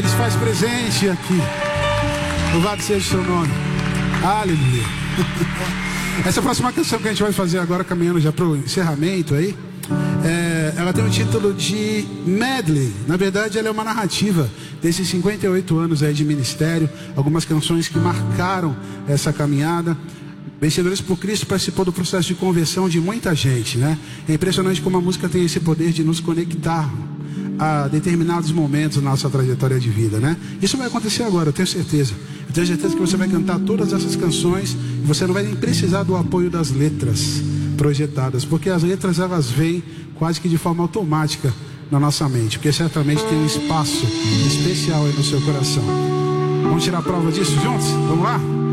Ele se faz presente aqui. Louvado seja o seu nome. Aleluia. Essa próxima canção que a gente vai fazer agora, caminhando já para o encerramento aí, ela tem o título de Medley. Na verdade, ela é uma narrativa desses 58 anos aí de ministério. Algumas canções que marcaram essa caminhada. Vencedores por Cristo participou do processo de conversão de muita gente, né? É impressionante como a música tem esse poder de nos conectar a determinados momentos da nossa trajetória de vida, né? Isso vai acontecer agora, eu tenho certeza. Eu tenho certeza que você vai cantar todas essas canções e você não vai nem precisar do apoio das letras projetadas, porque as letras elas vêm quase que de forma automática na nossa mente, porque certamente tem um espaço especial aí no seu coração. Vamos tirar a prova disso juntos? Vamos lá?